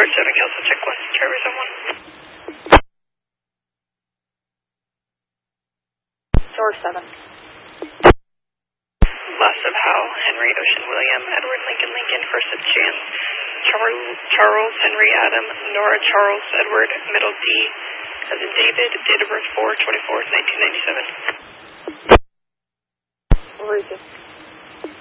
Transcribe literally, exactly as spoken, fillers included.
George seven, Kelso, check one, Charlie seven one. George seven. Last of Hal, Henry, Ocean, William, Edward, Lincoln, Lincoln, first of Chance, Charles, Charles, Henry, Adam, Nora, Charles, Edward, middle D, as in David, date of birth four twenty-four nineteen ninety-seven. Where is it?